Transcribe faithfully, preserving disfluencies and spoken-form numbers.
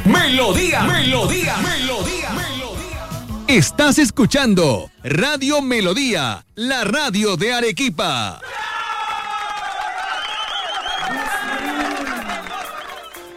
Melodía, melodía, melodía, melodía. Estás escuchando Radio Melodía, la radio de Arequipa.